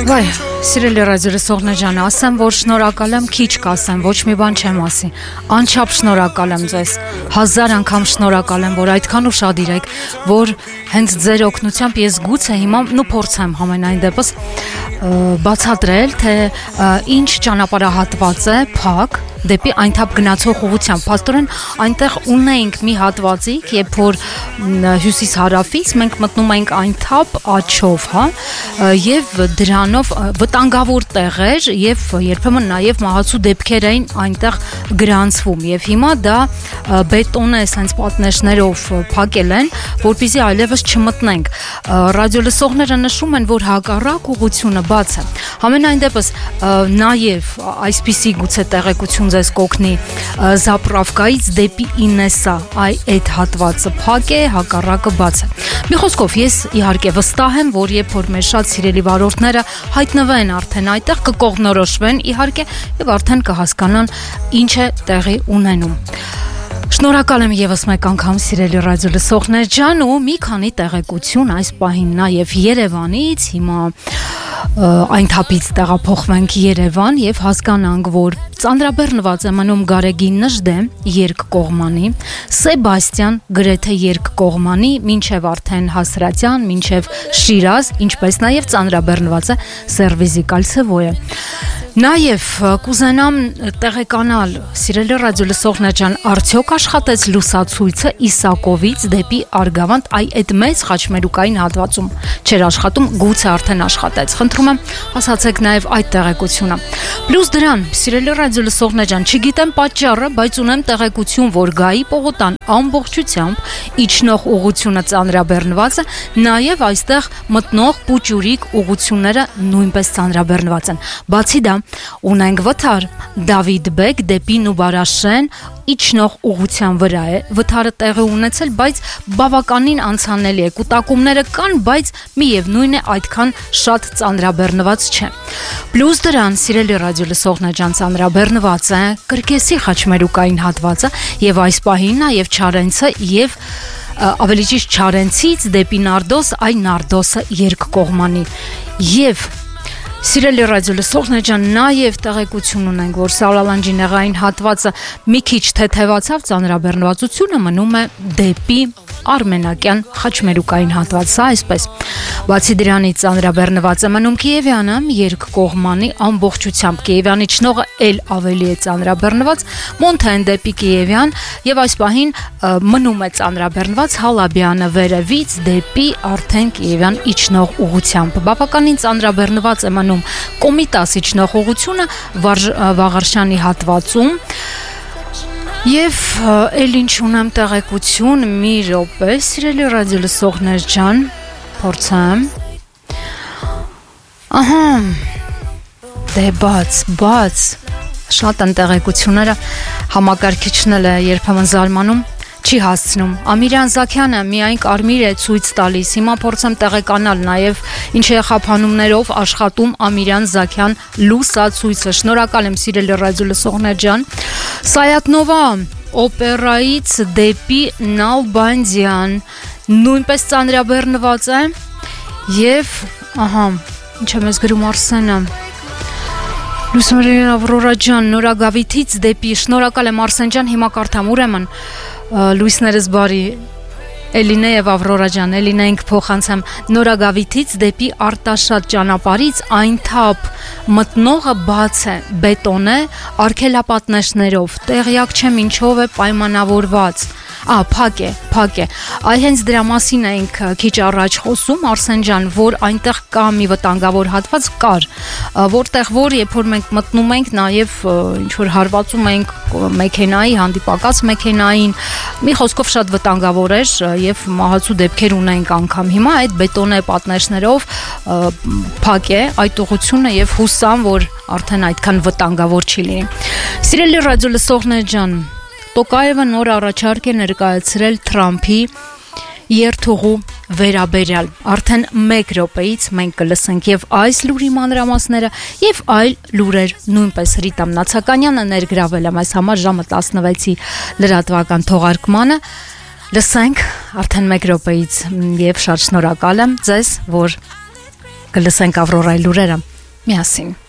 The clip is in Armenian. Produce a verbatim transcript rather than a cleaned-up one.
Վայ, սիրելի ռադիոլսողներ ջան, ասեմ, որ շնորհակալ եմ, քիչ կասեմ, ոչ մի բան չեմ ասի։ Անչափ շնորհակալ եմ ձեզ։ Հազար անգամ շնորհակալ եմ, որ այդքան ուշադիր եք, որ հենց ձեր օգնությամբ ես գուցե հիմա նու փորձեմ համենայն դեպս բացատրել, թե ինչ ճանապարհահատված է փակ դեպի այնթափ գնացող ուղղությամբ։ Փաստորեն այնտեղ ունեինք մի հատվածիկ, երբ որ հյուսիս-հարավից մենք մտնում ենք այնթափ աչով, հա, եւ դրանով վտանգավոր տեղեր եւ երբեմն նաեւ մահացու դեպքեր էին այնտեղ գրանցվում եւ հիմա դա բետոն է, այսպես պատնեշներով փակել են, որպեսզի այլևս չմտնենք։ Ռադիոլսողները նշում են, որ հակառակ ուղղությունը բաց է։ Համենայն դեպս նաեւ այսպիսի գուցե տեղեկություն ձեզ կօգնի Զապրավկայից դեպի Ինեսա, այ այդ հատվածը փակ է, հակառակը բաց է։ Մի խոսքով, ես իհարկե վստահ եմ, որ երբ որ մեր շատ սիրելի վարորդները հայտնվեն արդեն այդտեղ, կկողմնորոշվեն իհարկե եւ արդեն կհասկանան ինչ է տեղի ունենում։ Շնորհակալ եմ եւս մեկ անգամ սիրելի ռադիոլսողներ ջան ու մի քանի տեղեկություն այս պահին նաեւ Երևանից հիմա այնթափից տեղափոխվենք Երևան եւ հասկանանք, որ ծանրաբեռնված է մնում Գարեգին Նժդեմ երկկողմանի, Սեբաստիան գրեթե երկկողմանի, մինչեւ արդեն Հասրատյան, մինչեւ Շիրազ, ինչպես նաեւ ծանրաբեռնված է Սերվիզի Կալցեվոյը։ Նաև կուզենամ տեղեկանալ, սիրելի ռադիոլսողներ ջան, արդյոք աշխատեց լուսացույցը Իսակովից դեպի Արգավանդ, այ այդ մեծ խաչմերուկային հատվածում չէր աշխատում, գուցե արդեն աշխատեց։ Խնդրում եմ, ասացեք նաև այդ տեղեկությունը։ Պլյուս դրան, սիրելի ռադիոլսողներ ջան, չգիտեմ պատճառը, բայց ունեմ տեղեկություն, որ Գայի պողոտան ամբողջությամբ իջնող ուղղությունը ծանրաբեռնված է, նաև այստեղ մտնող Պուճուրիկ ուղղությունները նույնպես ծանրաբեռնված են։ Բացի դա, ունենք վթար Դավիթ Բեկ դեպի Նուբարաշեն իջնող ուղղության վրա է, վթարը տեղի ունեցել, բայց բավականին անցանելի է, կուտակումները կան, բայց միևնույն է այդքան շատ ծանրաբեռնված չէ։ Պլյուս դրան, սիրելի ռադիոլսողներ ջան, ծանրաբեռնված է Կրկեսի խաչմերուկային հատվածը եւ այս պահին նաեւ Չարենցը եւ ավելի ճիշտ Չարենցից դեպի Նարդոս, այ Նարդոսը երկկողմանի եւ Սիրելի ռադիոլսողներ ջան, նաև տեղեկություն ունենք, որ Սարալանջինեղային հատվածը մի քիչ թեթևացավ, ծանրաբեռնվածությունը մնում է դեպի Արմենակյան խաչմերուկային հատվածը, այսպես։ Բացի դրանից ծանրաբեռնված է մնում Կիևյանը երկկողմանի ամբողջությամբ, Կիևյանի ճնողը էլ ավելի է ծանրաբեռնված, Մոնթեն դեպի Կիևյան եւ այս պահին մնում է ծանրաբեռնված Հալաբյանը վերևից դեպի արդեն Կիևյան իջնող ուղղությամբ։ Բավականին ծանրաբեռնված է մնում Կոմիտաս իջնող ուղղությունը Վաղարշյանի հատվածում Եվ էլ ինչ ունեմ տեղեկություն, մի րոպե, սիրելի ռադիոլսողներ ջան, փորձեմ։ Ահա, դե բաց, բաց, շատ են տեղեկությունները, համակարգիչն էլ է երբեմն զարմանում, չի հասցնում։ Ամիրյան Զաքյանը միայն կարմիր է ցույց տալիս։ Հիմա փորձեմ տեղեկանալ նաև ինչ է խափանումներով աշխատում Ամիրյան Զաքյան լուսացույցը։ Շնորհակալ եմ սիրելի ռադիոլսողներ ջան։ Սայատնովա օպերայից դեպի Նալբանդյան նույնպես ծանրաբեռնված է եւ ահա ինչ է մեզ գրում Արսենը Լուսմերին Ավրորա ջան Նորագավիթից դեպի շնորհակալ եմ Արսեն ջան հիմա կարդամ ուրեմն լույսներս բարի Էլինե եւ Ավրորա ջան Էլինեինք փոխանցեմ Նորագավիթից դեպի Արտաշատ ճանապարհից այնթափ մտնողը բաց է բետոն է արգելապատնեշներով տեղյակ չեմ ինչով է պայմանավորված Ա, փակ է, փակ է։ Այ հենց դրա մասին էինք քիչ առաջ խոսում, Արսեն ջան, որ այնտեղ կա մի վտանգավոր հատված կար, որտեղ որ երբ որ մենք մտնում ենք, նաև ինչ որ հարվածում ենք մեքենայի, հանդիպակաց մեքենային, մի խոսքով շատ վտանգավոր էր եւ մահացու դեպքեր ունենք անգամ։ Հիմա այդ բետոնե պատնեշներով փակ է այդ ուղղությունը եւ հուսամ, որ արդեն այդքան վտանգավոր չի լինի։ Սիրելի ռադիոլսողներ ջան, Տոկաևը նոր առաջարկ է ներկայացրել Թրամփի երթուղու վերաբերյալ։ Արդեն մեկ րոպեից մենք կլսենք եւ այս լուրի մանրամասները եւ այլ լուրեր նույնպես Ռիտա Մնացականյանը ներգրավել է այս համար ժամը տասնվեցի լրատվական թողարկմանը։ Լսենք արդեն մեկ րոպեից եւ շատ շնորհակալ եմ ձեզ, որ կլսենք Ավրորայի լուրերը։ Միասին։